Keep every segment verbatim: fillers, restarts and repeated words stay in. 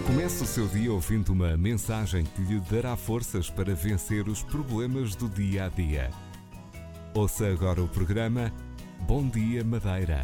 Comece o seu dia ouvindo uma mensagem que lhe dará forças para vencer os problemas do dia a dia. Ouça agora o programa Bom Dia Madeira.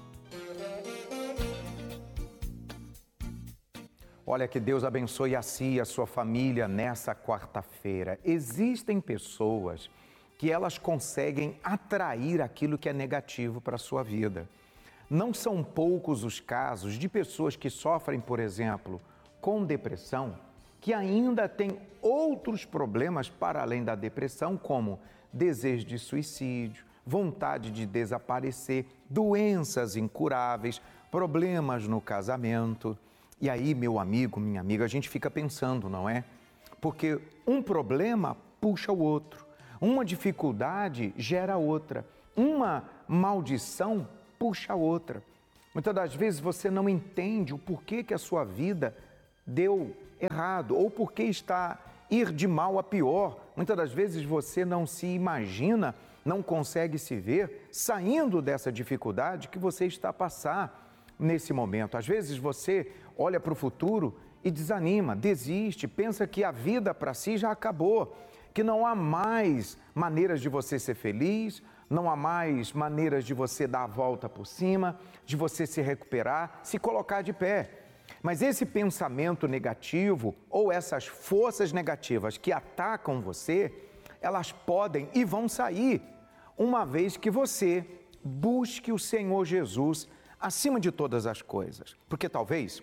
Olha, que Deus abençoe a si e a sua família nessa quarta-feira. Existem pessoas que elas conseguem atrair aquilo que é negativo para a sua vida. Não são poucos os casos de pessoas que sofrem, por exemplo, com depressão, que ainda têm outros problemas para além da depressão, como desejo de suicídio, vontade de desaparecer, doenças incuráveis, problemas no casamento. E aí, meu amigo, minha amiga, a gente fica pensando, não é? Porque um problema puxa o outro, uma dificuldade gera outra, uma maldição puxa a outra. Muitas das vezes você não entende o porquê que a sua vida deu errado ou porquê está ir de mal a pior. Muitas das vezes você não se imagina, não consegue se ver saindo dessa dificuldade que você está a passar nesse momento. Às vezes você olha para o futuro e desanima, desiste, pensa que a vida para si já acabou, que não há mais maneiras de você ser feliz, não há mais maneiras de você dar a volta por cima, de você se recuperar, se colocar de pé. Mas esse pensamento negativo ou essas forças negativas que atacam você, elas podem e vão sair, uma vez que você busque o Senhor Jesus acima de todas as coisas. Porque talvez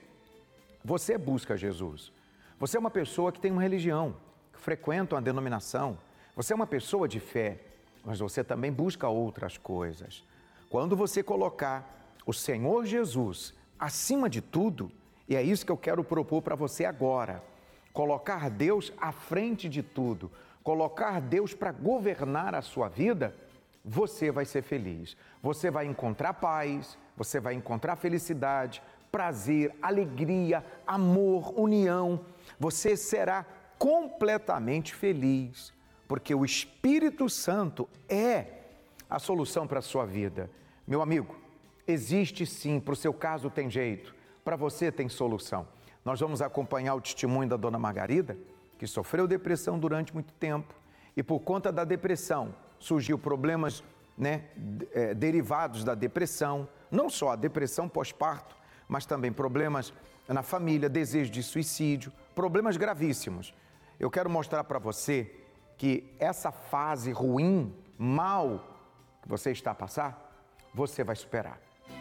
você busca Jesus. Você é uma pessoa que tem uma religião, que frequenta uma denominação. Você é uma pessoa de fé, mas você também busca outras coisas. Quando você colocar o Senhor Jesus acima de tudo, e é isso que eu quero propor para você agora, colocar Deus à frente de tudo, colocar Deus para governar a sua vida, você vai ser feliz. Você vai encontrar paz, você vai encontrar felicidade, prazer, alegria, amor, união. Você será completamente feliz, porque o Espírito Santo é a solução para a sua vida. Meu amigo, existe sim, para o seu caso tem jeito, para você tem solução. Nós vamos acompanhar o testemunho da dona Margarida, que sofreu depressão durante muito tempo e por conta da depressão surgiu problemas, né, é, derivados da depressão, não só a depressão pós-parto, mas também problemas na família, desejo de suicídio, problemas gravíssimos. Eu quero mostrar para você que essa fase ruim, mal, que você está a passar, você vai superar.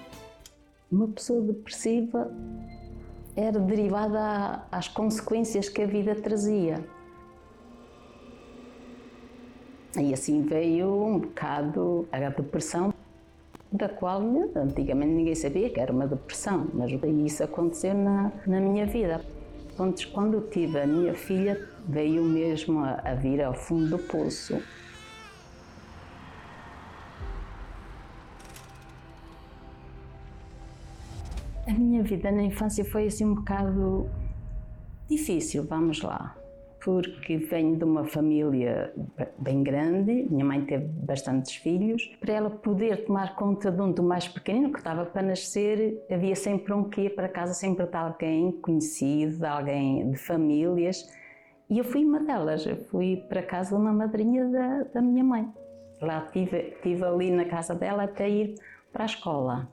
Uma pessoa depressiva era derivada às consequências que a vida trazia. E assim veio um bocado a depressão, da qual antigamente ninguém sabia que era uma depressão, mas isso aconteceu na, na minha vida. Quando eu tive a minha filha, veio mesmo a, a vir ao fundo do poço. A minha vida na infância foi assim um bocado difícil, vamos lá, porque venho de uma família bem grande, minha mãe teve bastantes filhos. Para ela poder tomar conta de um do mais pequenino, que estava para nascer, havia sempre um que ia para casa, sempre de alguém conhecido, de alguém de famílias, e eu fui uma delas. Eu fui para casa de uma madrinha da, da minha mãe. Lá estive, estive ali na casa dela até ir para a escola.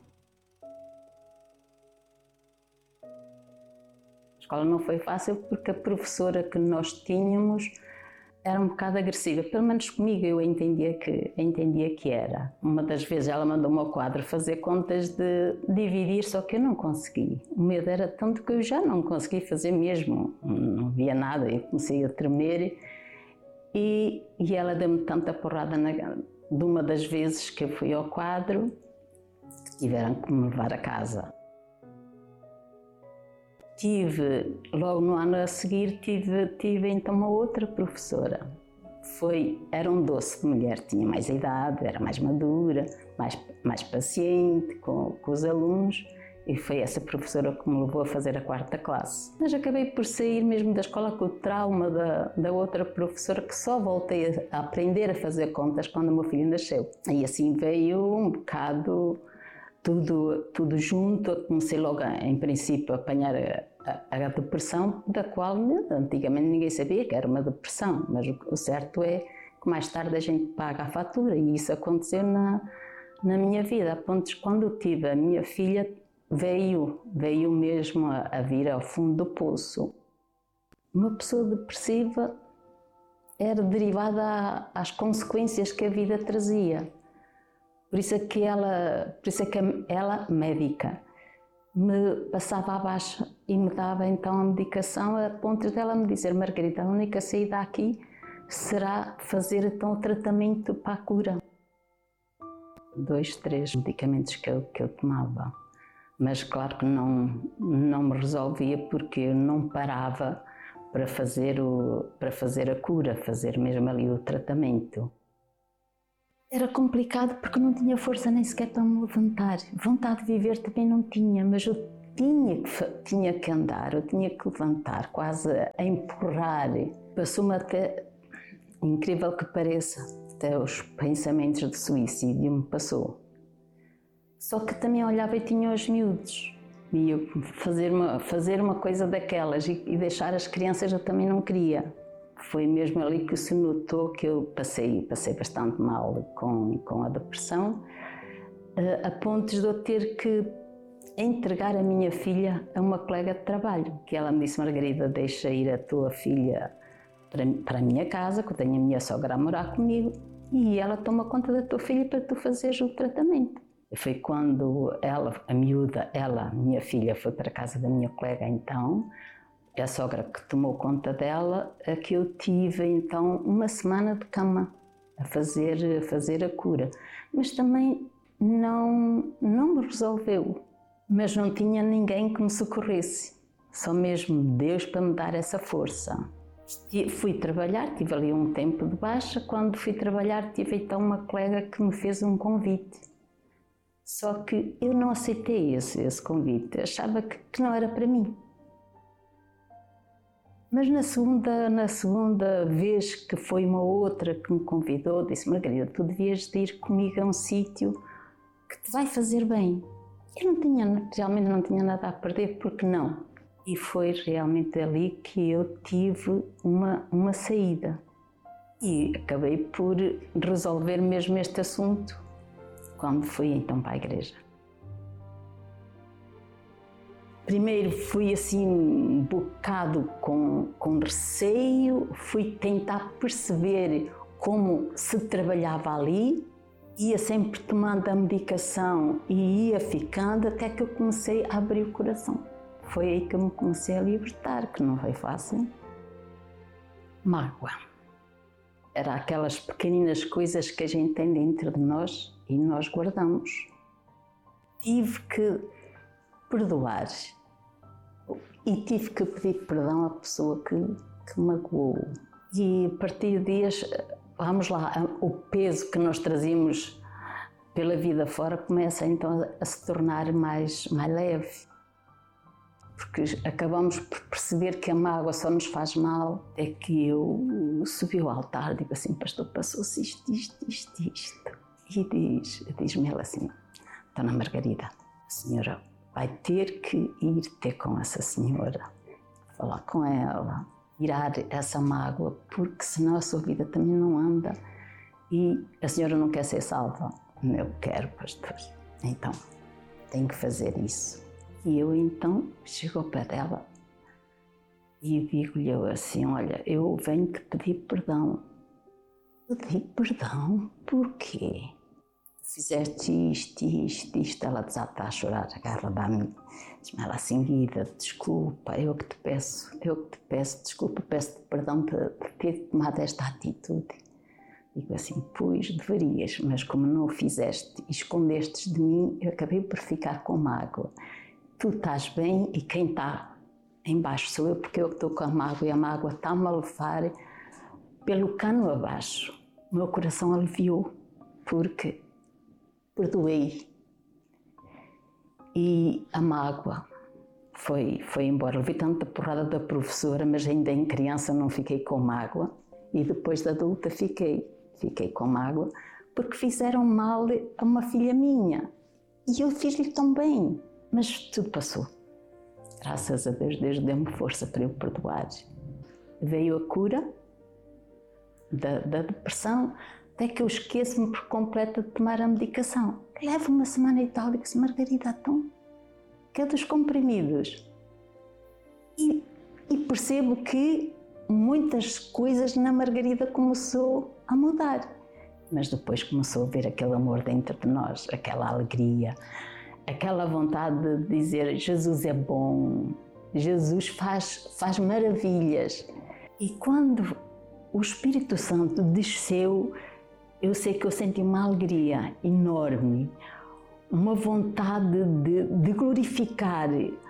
A escola não foi fácil porque a professora que nós tínhamos era um bocado agressiva, pelo menos comigo eu entendia que, entendia que era. Uma das vezes ela mandou-me ao quadro fazer contas de dividir, só que eu não consegui. O medo era tanto que eu já não consegui fazer mesmo, não via nada, eu comecei a tremer e, e ela deu-me tanta porrada na, de uma das vezes que eu fui ao quadro, tiveram que me levar a casa. Tive, logo no ano a seguir, tive, tive então uma outra professora. Foi, era um doce de mulher, tinha mais idade, era mais madura, mais, mais paciente com, com os alunos, e foi essa professora que me levou a fazer a quarta classe. Mas acabei por sair mesmo da escola com o trauma da, da outra professora, que só voltei a aprender a fazer contas quando o meu filho nasceu. E assim veio um bocado tudo, tudo junto. Comecei logo, em princípio, a apanhar a, a, a depressão, da qual antigamente ninguém sabia que era uma depressão, mas o, o certo é que mais tarde a gente paga a fatura, e isso aconteceu na, na minha vida, a ponto de quando eu tive a minha filha, veio, veio mesmo a, a vir ao fundo do poço. Uma pessoa depressiva era derivada às consequências que a vida trazia. Por isso é que ela, por isso é que ela, médica, me passava abaixo e me dava então a medicação, a ponto dela me dizer: Margarida, a única saída aqui será fazer então o tratamento para a cura. Dois, três medicamentos que eu, que eu tomava. Mas claro que não, não me resolvia, porque eu não parava para fazer, o, para fazer a cura, fazer mesmo ali o tratamento. Era complicado porque não tinha força nem sequer para me levantar. Vontade de viver também não tinha, mas eu tinha que, tinha que andar, eu tinha que levantar, quase a empurrar. Passou-me até, incrível que pareça, até os pensamentos de suicídio me passou. Só que também olhava e tinha os miúdos. E eu fazer uma, fazer uma coisa daquelas e, e deixar as crianças eu também não queria. Foi mesmo ali que se notou que eu passei, passei bastante mal com, com a depressão, a pontos de eu ter que entregar a minha filha a uma colega de trabalho, que ela me disse: Margarida, deixa ir a tua filha para, para a minha casa, que eu tenho a minha sogra a morar comigo, e ela toma conta da tua filha para tu fazeres o tratamento. Foi quando ela, a miúda, ela, minha filha, foi para a casa da minha colega então, a sogra que tomou conta dela, é que eu tive então uma semana de cama a fazer, a fazer a cura. Mas também não, não me resolveu, mas não tinha ninguém que me socorresse, só mesmo Deus para me dar essa força. E fui trabalhar, tive ali um tempo de baixa. Quando fui trabalhar tive então uma colega que me fez um convite. Só que eu não aceitei esse, esse convite, achava que, que não era para mim. Mas na segunda, na segunda vez que foi uma outra que me convidou, disse: Margarida, tu devias de ir comigo a um sítio que te vai fazer bem. Eu não tinha, realmente não tinha nada a perder, porque não? E foi realmente ali que eu tive uma, uma saída. E acabei por resolver mesmo este assunto quando fui então para a igreja. Primeiro fui assim um bocado com, com receio, fui tentar perceber como se trabalhava ali, ia sempre tomando a medicação e ia ficando até que eu comecei a abrir o coração. Foi aí que eu me comecei a libertar, que não foi fácil. Mágoa. Era aquelas pequeninas coisas que a gente tem dentro de nós e nós guardamos. Tive que perdoar e tive que pedir perdão à pessoa que, que me magoou. E a partir de dias, vamos lá, o peso que nós trazíamos pela vida fora começa então a se tornar mais, mais leve. Porque acabamos por perceber que a mágoa só nos faz mal. É que eu subi ao altar e digo assim: pastor, passou-se isto, isto, isto, isto. E diz, diz-me ela assim: Dona Margarida, a senhora vai ter que ir ter com essa senhora, falar com ela, tirar essa mágoa, porque senão a sua vida também não anda. E a senhora não quer ser salva. Eu quero, pastor. Então, tenho que fazer isso. E eu então chego ao pé dela e digo-lhe assim: olha, eu venho te pedir perdão. Pedir perdão? Por quê? Fizeste isto, isto, isto. Ela desata a chorar, agarra-me, diz-me ela assim: Guida, desculpa, eu que te peço, eu que te peço desculpa, peço-te perdão de, de ter tomado esta atitude. Digo assim: pois, deverias, mas como não o fizeste e escondestes de mim, eu acabei por ficar com mágoa. Tu estás bem e quem está em baixo sou eu, porque eu estou com a mágoa e a mágoa está-me a levar pelo cano abaixo. O meu coração aliviou, porque perdoei. E a mágoa foi, foi embora. Levei tanta porrada da professora, mas ainda em criança não fiquei com mágoa. E depois de adulta fiquei, fiquei com mágoa, porque fizeram mal a uma filha minha. E eu fiz-lhe tão bem, mas tudo passou. Graças a Deus, Deus deu-me força para eu perdoar. Veio a cura da, da depressão, até que eu esqueço-me por completo de tomar a medicação. Levo uma semana e tal e disse, Margarida, então, que é dos comprimidos. E, e percebo que muitas coisas na Margarida começou a mudar. Mas depois começou a ver aquele amor dentro de nós, aquela alegria, aquela vontade de dizer Jesus é bom, Jesus faz, faz maravilhas. E quando o Espírito Santo desceu, eu sei que eu senti uma alegria enorme, uma vontade de, de glorificar,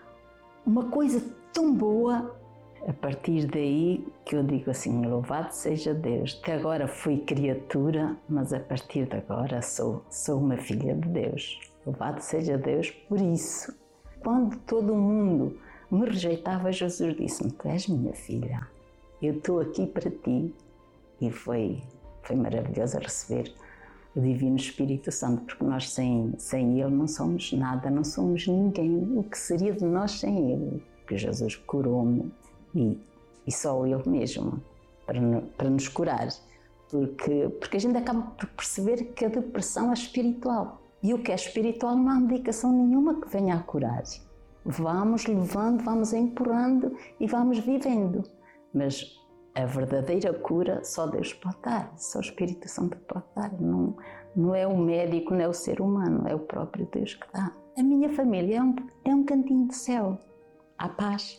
uma coisa tão boa. A partir daí que eu digo assim, louvado seja Deus, até agora fui criatura, mas a partir de agora sou, sou uma filha de Deus. Louvado seja Deus por isso. Quando todo mundo me rejeitava, Jesus disse-me, tu és minha filha, eu estou aqui para ti. E foi, foi maravilhoso receber o Divino Espírito Santo, porque nós sem, sem Ele não somos nada, não somos ninguém. O que seria de nós sem Ele? Porque Jesus curou-me e, e só Ele mesmo para, para nos curar. Porque, porque a gente acaba por perceber que a depressão é espiritual. E o que é espiritual não há medicação nenhuma que venha a curar. Vamos levando, vamos empurrando e vamos vivendo. Mas a verdadeira cura só Deus pode dar, só o Espírito Santo pode dar. Não, não é o médico, não é o ser humano, é o próprio Deus que dá. A minha família é um, é um cantinho do céu. Há paz,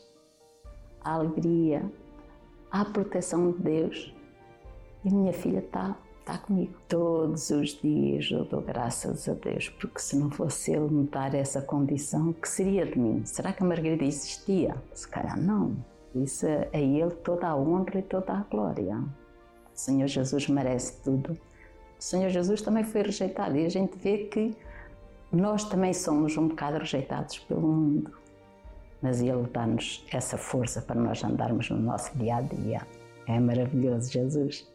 há alegria, há proteção de Deus. E a minha filha está tá comigo. Todos os dias eu dou graças a Deus, porque se não fosse Ele me dar essa condição, o que seria de mim? Será que a Margarida existia? Se calhar não. Isso é a Ele toda a honra e toda a glória. O Senhor Jesus merece tudo. O Senhor Jesus também foi rejeitado e a gente vê que nós também somos um bocado rejeitados pelo mundo. Mas Ele dá-nos essa força para nós andarmos no nosso dia a dia. É maravilhoso, Jesus.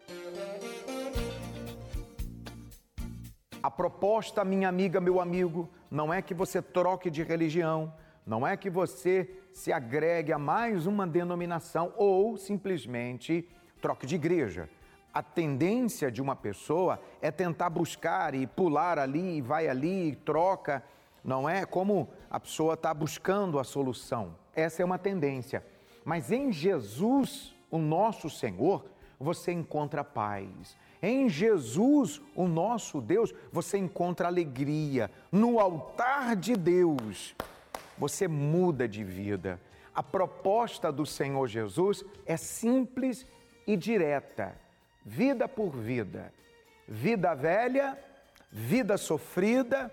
A proposta, minha amiga, meu amigo, não é que você troque de religião, não é que você se agregue a mais uma denominação ou simplesmente troque de igreja. A tendência de uma pessoa é tentar buscar e pular ali, vai ali, e troca. Não é como a pessoa está buscando a solução. Essa é uma tendência. Mas em Jesus, o nosso Senhor, você encontra paz. Em Jesus, o nosso Deus, você encontra alegria. No altar de Deus, você muda de vida. A proposta do Senhor Jesus é simples e direta. Vida por vida. Vida velha, vida sofrida,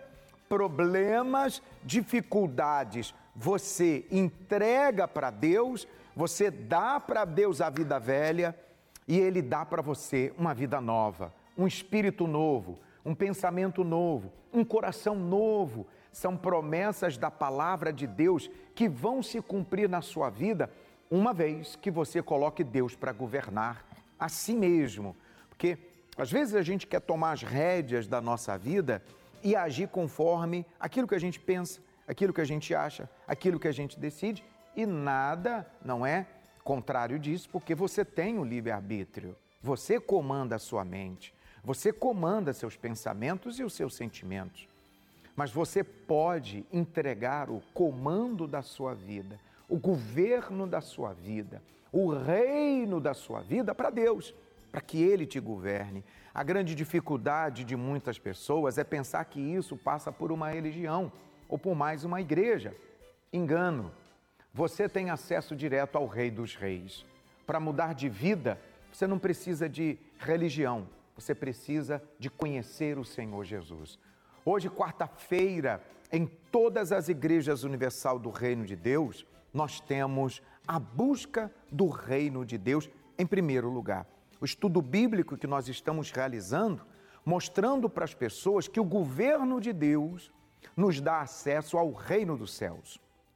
problemas, dificuldades. Você entrega para Deus, você dá para Deus a vida velha e Ele dá para você uma vida nova, um espírito novo, um pensamento novo, um coração novo. São promessas da palavra de Deus que vão se cumprir na sua vida uma vez que você coloque Deus para governar a si mesmo. Porque às vezes a gente quer tomar as rédeas da nossa vida e agir conforme aquilo que a gente pensa, aquilo que a gente acha, aquilo que a gente decide, e nada não é contrário disso, porque você tem o livre-arbítrio, você comanda a sua mente, você comanda seus pensamentos e os seus sentimentos. Mas você pode entregar o comando da sua vida, o governo da sua vida, o reino da sua vida para Deus, para que Ele te governe. A grande dificuldade de muitas pessoas é pensar que isso passa por uma religião ou por mais uma igreja. Engano. Você tem acesso direto ao Rei dos Reis. Para mudar de vida, você não precisa de religião, você precisa de conhecer o Senhor Jesus. Hoje, quarta-feira, em todas as igrejas universal do Reino de Deus, nós temos a busca do Reino de Deus em primeiro lugar. O estudo bíblico que nós estamos realizando, mostrando para as pessoas que o governo de Deus nos dá acesso ao Reino dos Céus.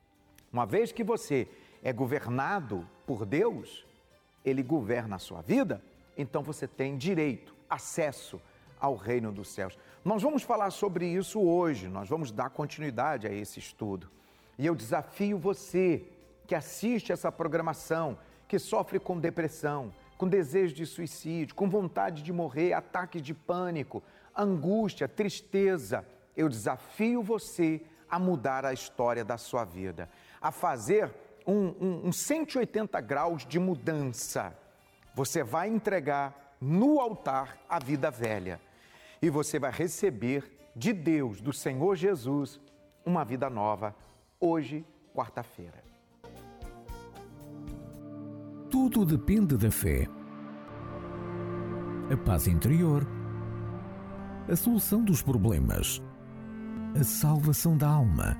Uma vez que você é governado por Deus, Ele governa a sua vida, então você tem direito, acesso ao reino dos céus. Nós vamos falar sobre isso hoje, nós vamos dar continuidade a esse estudo. E eu desafio você que assiste essa programação, que sofre com depressão, com desejo de suicídio, com vontade de morrer, ataques de pânico, angústia, tristeza. Eu desafio você a mudar a história da sua vida, a fazer um, um, um cento e oitenta graus de mudança. Você vai entregar no altar a vida velha e você vai receber de Deus, do Senhor Jesus, uma vida nova, hoje, quarta-feira. Tudo depende da fé. A paz interior, a solução dos problemas, a salvação da alma.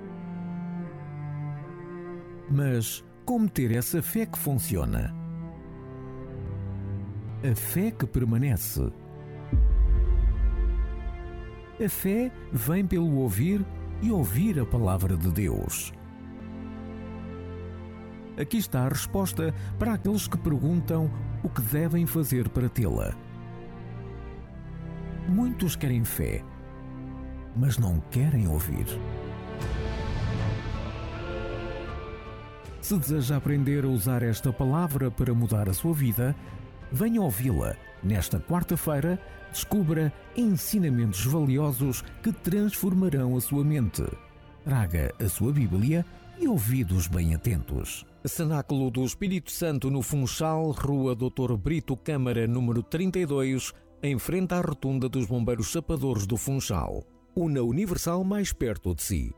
Mas como ter essa fé que funciona? A fé que permanece. A fé vem pelo ouvir e ouvir a palavra de Deus. Aqui está a resposta para aqueles que perguntam o que devem fazer para tê-la. Muitos querem fé, mas não querem ouvir. Se deseja aprender a usar esta palavra para mudar a sua vida, venha ouvi-la. Nesta quarta-feira, descubra ensinamentos valiosos que transformarão a sua mente. Traga a sua Bíblia e ouvidos bem atentos. Cenáculo do Espírito Santo no Funchal, Rua doutor Brito Câmara, número trinta e dois, em frente à rotunda dos Bombeiros Chapadores do Funchal. Una Universal mais perto de si.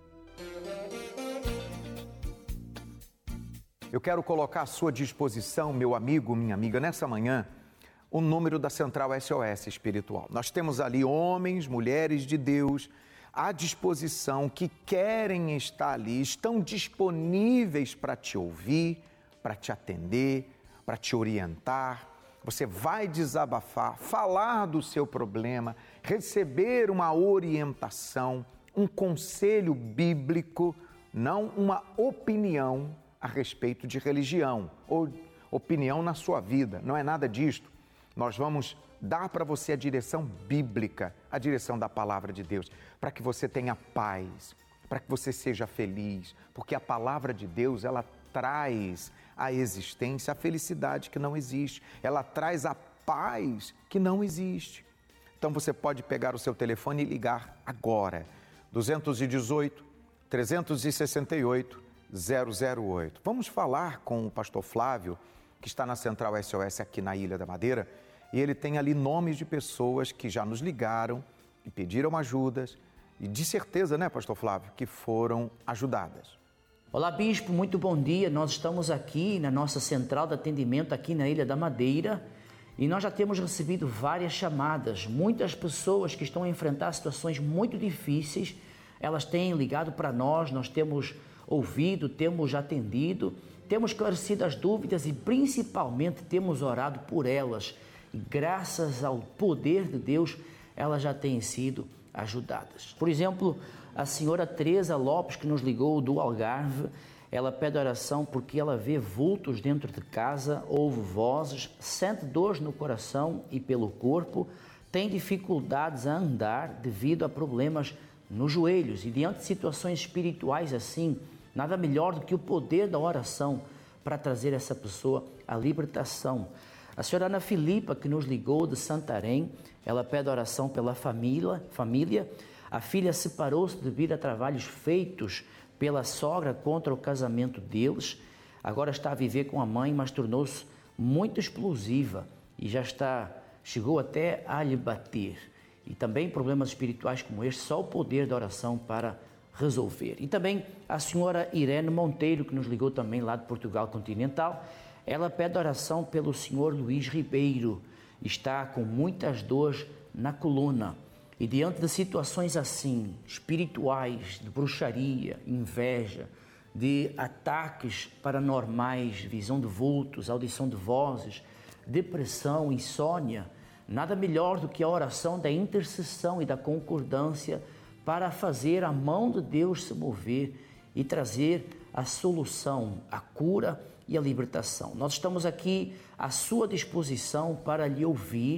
Eu quero colocar à sua disposição, meu amigo, minha amiga, nessa manhã, o número da Central S O S Espiritual. Nós temos ali homens, mulheres de Deus à disposição que querem estar ali, estão disponíveis para te ouvir, para te atender, para te orientar. Você vai desabafar, falar do seu problema, receber uma orientação, um conselho bíblico, não uma opinião a respeito de religião ou opinião na sua vida. Não é nada disto. Nós vamos dar para você a direção bíblica, a direção da palavra de Deus, para que você tenha paz, para que você seja feliz, porque a palavra de Deus, ela traz à existência a felicidade que não existe, ela traz a paz que não existe. Então você pode pegar o seu telefone e ligar agora, dois um oito, três seis oito, zero zero oito. Vamos falar com o pastor Flávio, que está na Central S O S aqui na Ilha da Madeira, e ele tem ali nomes de pessoas que já nos ligaram e pediram ajudas, e de certeza, né, pastor Flávio, que foram ajudadas. Olá, bispo, muito bom dia. Nós estamos aqui na nossa central de atendimento aqui na Ilha da Madeira e nós já temos recebido várias chamadas. Muitas pessoas que estão a enfrentar situações muito difíceis, elas têm ligado para nós, nós temos ouvido, temos atendido, temos esclarecido as dúvidas e principalmente temos orado por elas. E graças ao poder de Deus, elas já têm sido ajudadas. Por exemplo, a senhora Teresa Lopes, que nos ligou do Algarve, ela pede oração porque ela vê vultos dentro de casa, ouve vozes, sente dores no coração e pelo corpo, tem dificuldades a andar devido a problemas nos joelhos. E diante de situações espirituais assim, nada melhor do que o poder da oração para trazer essa pessoa à libertação. A senhora Ana Filipa, que nos ligou de Santarém, ela pede oração pela família, família. A filha separou-se devido a trabalhos feitos pela sogra contra o casamento deles. Agora está a viver com a mãe, mas tornou-se muito explosiva e já está, chegou até a lhe bater. E também problemas espirituais como este, só o poder da oração para resolver. E também a senhora Irene Monteiro, que nos ligou também lá de Portugal continental, ela pede oração pelo senhor Luís Ribeiro, está com muitas dores na coluna. E diante de situações assim, espirituais, de bruxaria, inveja, de ataques paranormais, visão de vultos, audição de vozes, depressão, insônia, nada melhor do que a oração da intercessão e da concordância para fazer a mão de Deus se mover e trazer a solução, a cura e a libertação. Nós estamos aqui à sua disposição para lhe ouvir,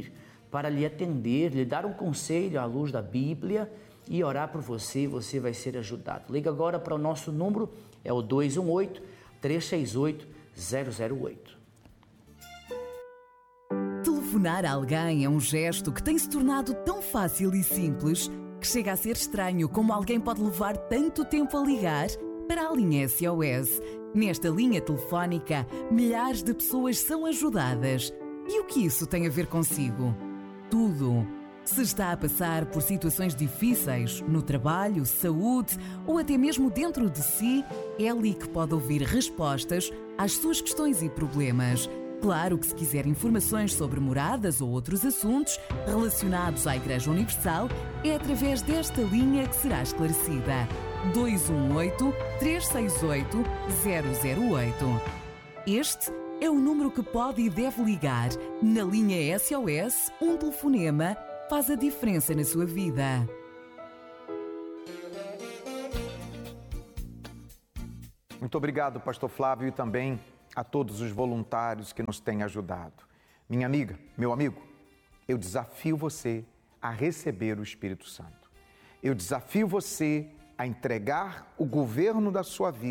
para lhe atender, lhe dar um conselho à luz da Bíblia e orar por você, você vai ser ajudado. Liga agora para o nosso número, é o dois um oito, três seis oito, zero zero oito. Telefonar a alguém é um gesto que tem se tornado tão fácil e simples que chega a ser estranho como alguém pode levar tanto tempo a ligar para a linha S O S. Nesta linha telefónica, milhares de pessoas são ajudadas. E o que isso tem a ver consigo? Tudo. Se está a passar por situações difíceis no trabalho, saúde ou até mesmo dentro de si, é ali que pode ouvir respostas às suas questões e problemas. Claro que se quiser informações sobre moradas ou outros assuntos relacionados à Igreja Universal, é através desta linha que será esclarecida. dois um oito, três seis oito, zero zero oito. Este é o número que pode e deve ligar. Na linha S O S, um telefonema faz a diferença na sua vida. Muito obrigado, pastor Flávio, e também a todos os voluntários que nos têm ajudado. Minha amiga, meu amigo, eu desafio você a receber o Espírito Santo. Eu desafio você a entregar o governo da sua vida